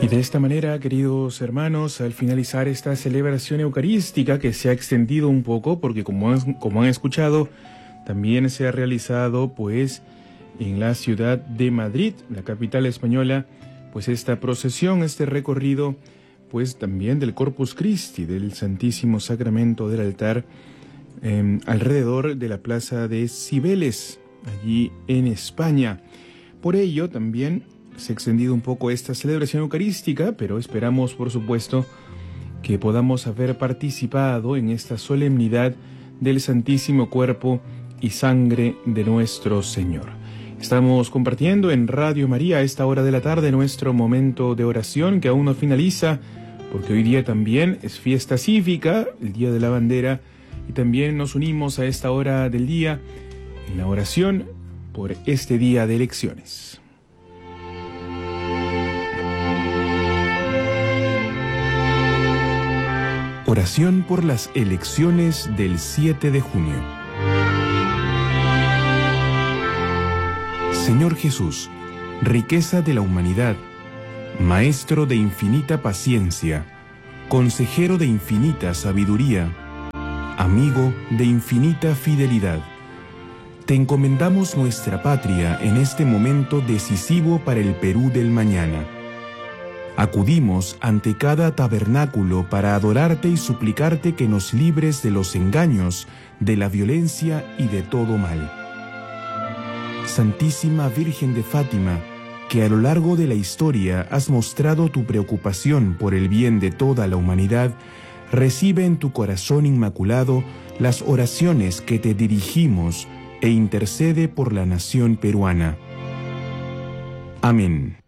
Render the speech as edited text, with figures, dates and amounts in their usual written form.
Y de esta manera, queridos hermanos, al finalizar esta celebración eucarística que se ha extendido un poco, porque como han escuchado, también se ha realizado pues en la ciudad de Madrid, la capital española, pues esta procesión, este recorrido pues también del Corpus Christi, del Santísimo Sacramento del altar, alrededor de la plaza de Cibeles, allí en España. Por ello también se ha extendido un poco esta celebración eucarística, pero esperamos, por supuesto, que podamos haber participado en esta solemnidad del Santísimo Cuerpo y Sangre de nuestro Señor. Estamos compartiendo en Radio María a esta hora de la tarde nuestro momento de oración, que aún no finaliza, porque hoy día también es fiesta cívica, el Día de la Bandera, y también nos unimos a esta hora del día en la oración por este día de elecciones. Oración por las elecciones del 7 de junio. Señor Jesús, riqueza de la humanidad, Maestro de infinita paciencia, Consejero de infinita sabiduría, Amigo de infinita fidelidad, te encomendamos nuestra patria en este momento decisivo para el Perú del mañana. Acudimos ante cada tabernáculo para adorarte y suplicarte que nos libres de los engaños, de la violencia y de todo mal. Santísima Virgen de Fátima, que a lo largo de la historia has mostrado tu preocupación por el bien de toda la humanidad, recibe en tu corazón inmaculado las oraciones que te dirigimos e intercede por la nación peruana. Amén.